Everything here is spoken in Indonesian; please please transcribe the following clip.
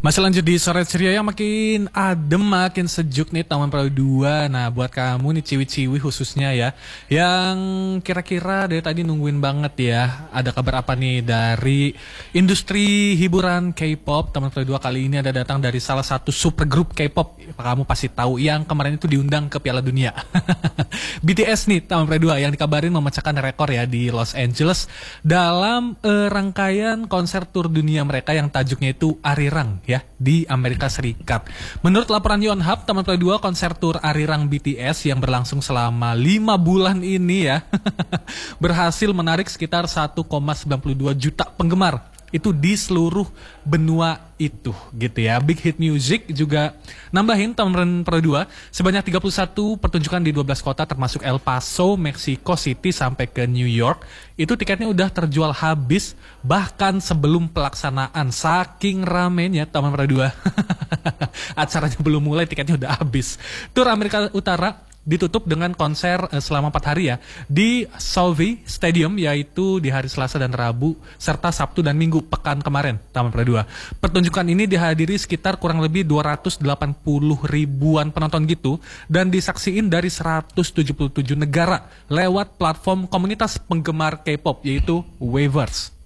Masih lanjut di sore ceria yang makin adem, makin sejuk nih Taman Perahu 2. Nah, buat kamu nih ciwi-ciwi khususnya ya, yang kira-kira dari tadi nungguin banget ya, ada kabar apa nih dari industri hiburan K-pop. Taman Perahu 2 kali ini ada datang dari salah satu supergroup K-pop. Kamu pasti tahu yang kemarin itu diundang ke Piala Dunia. BTS nih, Taman Perahu 2 yang dikabarin memecahkan rekor ya di Los Angeles dalam rangkaian konser tur dunia mereka yang tajuknya itu Arirang ya di Amerika Serikat. Menurut laporan Yonhap, Taman Perahu 2 konser tur Arirang BTS yang berlangsung selama 5 bulan ini ya berhasil menarik sekitar 1,92 juta penggemar itu di seluruh benua itu gitu ya. Big Hit Music juga nambahin Taman Perahu 2 sebanyak 31 pertunjukan di 12 kota termasuk El Paso, Mexico City sampai ke New York. Itu tiketnya udah terjual habis bahkan sebelum pelaksanaan, saking ramenya Taman Perahu 2. Acaranya belum mulai tiketnya udah habis. Tur Amerika Utara ditutup dengan konser selama 4 hari ya di Solvay Stadium, yaitu di hari Selasa dan Rabu serta Sabtu dan Minggu pekan kemarin Taman Perahu 2. Pertunjukan ini dihadiri sekitar kurang lebih 280 ribuan penonton gitu dan disaksiin dari 177 negara lewat platform komunitas penggemar K-pop yaitu Weverse.